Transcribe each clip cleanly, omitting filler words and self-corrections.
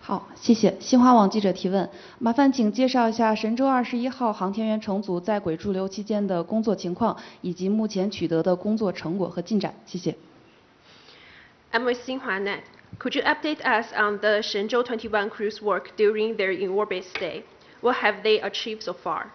好，谢谢。新华网记者提问，麻烦请介绍一下神舟21号航天员乘组在轨驻留期间的工作情况，以及目前取得的工作成果和进展。谢谢。 I'm with Xinhua Net. Could you update us on the Shenzhou 21 crew's work during their in-orbit stay? What have they achieved so far?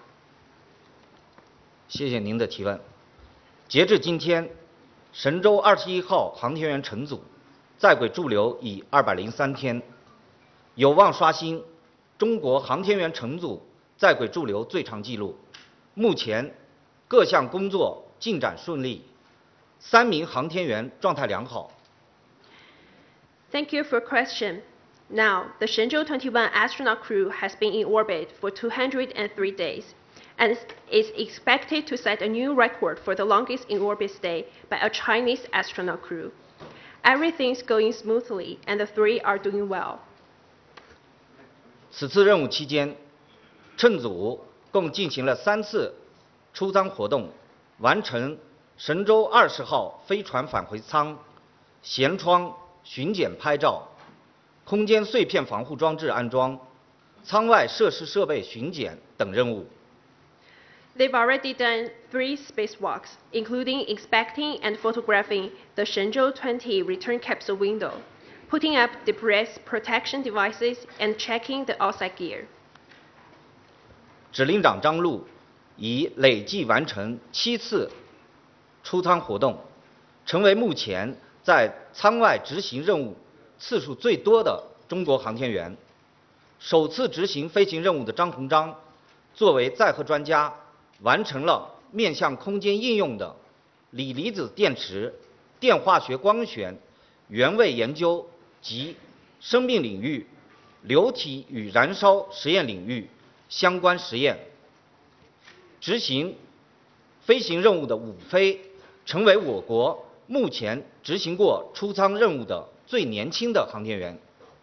谢谢您的提问。截至今天，神舟21号航天员乘组在轨驻留已203天，有望刷新中国航天员乘组在轨驻留最长纪录。目前各项工作进展顺利，3名航天员状态良好。 Thank you for your question. Now, the Shenzhou 21 astronaut crew has been in orbit for 203 days and is expected to set a new record for the longest in-orbit stay by a Chinese astronaut crew. Everything's going smoothly, and the three are doing well. 此次任务期间，乘组共进行了3次出舱活动，完成神舟20号飞船返回舱、舷窗巡检拍照、空间碎片防护装置安装、舱外设施设备巡检等任务。 They've already done 3 spacewalks, including inspecting and photographing the Shenzhou 20 return capsule window, putting up debris protection devices, and checking the outside gear. 指令长张陆已累计完成7次出舱活动，成为目前在舱外执行任务次数最多的中国航天员。首次执行飞行任务的张鸿章，作为载荷专家，完成了面向空间应用的锂离子电池、电化学光学、原位研究及生命领域、流体与燃烧实验领域相关实验。执行飞行任务的伍飞，成为我国目前执行过出舱任务的最年轻的航天员。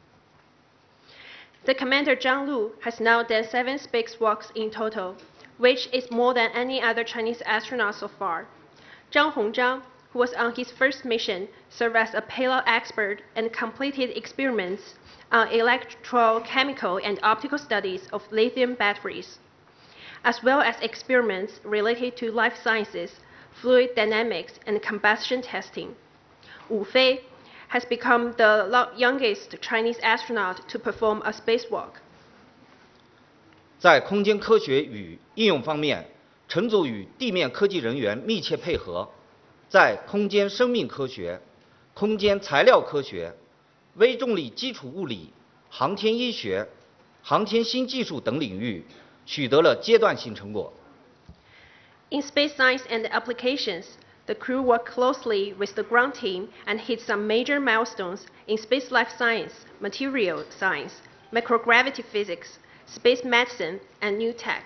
The Commander Zhang Lu has now done 7 spacewalks in total, which is more than any other Chinese astronaut so far. Zhang Hongzhang, who was on his first mission, served as a payload expert and completed experiments on electrochemical and optical studies of lithium batteries, as well as experiments related to life sciences, fluid dynamics, and combustion testing. Wu Fei has become the youngest Chinese astronaut to perform a spacewalk. 在空间科学与应用方面，乘组与地面科技人员密切配合，在空间生命科学、空间材料科学、微重力基础物理、航天医学、航天新技术等领域取得了阶段性成果。 In space science and applications, the crew worked closely with the ground team and hit some major milestones in space life science, material science, microgravity physics, space medicine, and new tech.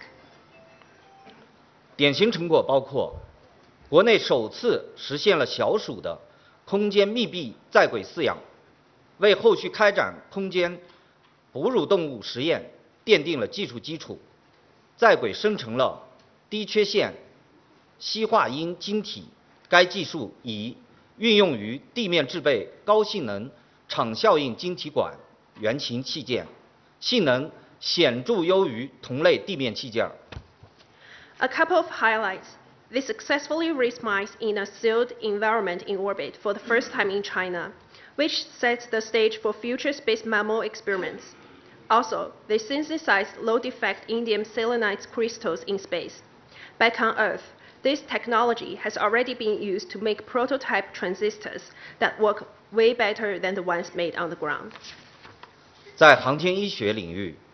典型成果包括：国内首次实现了小鼠的空间密闭在轨饲养，为后续开展空间哺乳动物实验奠定了技术基础；在轨生成了低缺陷硒化铟晶体，该技术已运用于地面制备高性能场效应晶体管原型器件，性能显著优于同类地面器件。 A couple of highlights. They successfully raised mice in a sealed environment in orbit for the first time in China, which sets the stage for future space mammal experiments. Also, they synthesized low-defect indium selenide crystals in space. Back on Earth, this technology has already been used to make prototype transistors that work way better than the ones made on the ground. 在航天医学领域，